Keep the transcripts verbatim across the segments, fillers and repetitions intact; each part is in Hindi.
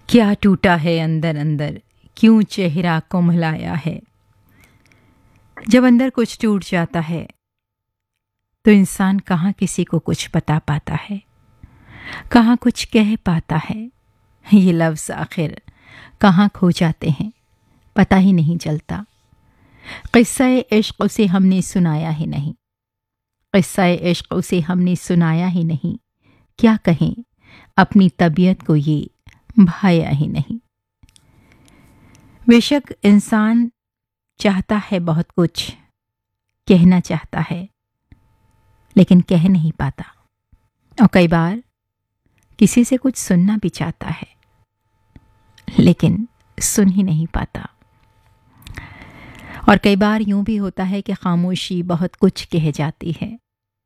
क्या टूटा है अंदर अंदर, क्यों चेहरा कुम्हलाया है। जब अंदर कुछ टूट जाता है तो इंसान कहाँ किसी को कुछ बता पाता है, कहाँ कुछ कह पाता है। ये लफ्ज़ आखिर कहाँ खो जाते हैं पता ही नहीं चलता। क़िस्सा इश्क़ उसे हमने सुनाया ही नहीं, क़िस्सा इश्क़ उसे हमने सुनाया ही नहीं। क्या कहें अपनी तबीयत को ये भाया ही नहीं। बेशक इंसान चाहता है बहुत कुछ, कहना चाहता है लेकिन कह नहीं पाता, और कई बार किसी से कुछ सुनना भी चाहता है लेकिन सुन ही नहीं पाता। और कई बार यूं भी होता है कि खामोशी बहुत कुछ कह जाती है।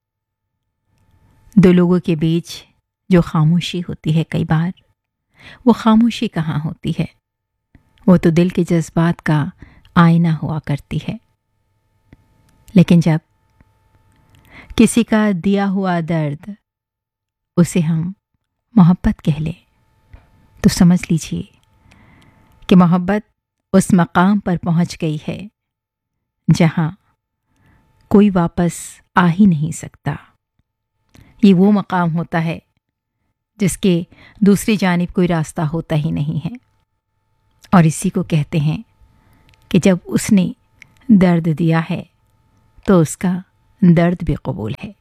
दो लोगों के बीच जो खामोशी होती है, कई बार वो खामोशी कहाँ होती है, वो तो दिल के जज्बात का आईना हुआ करती है। लेकिन जब किसी का दिया हुआ दर्द उसे हम मोहब्बत कह ले तो समझ लीजिए कि मोहब्बत उस मकाम पर पहुंच गई है जहां कोई वापस आ ही नहीं सकता। ये वो मकाम होता है जिसके दूसरी जानिब कोई रास्ता होता ही नहीं है। और इसी को कहते हैं कि जब उसने दर्द दिया है तो उसका दर्द भी कबूल है।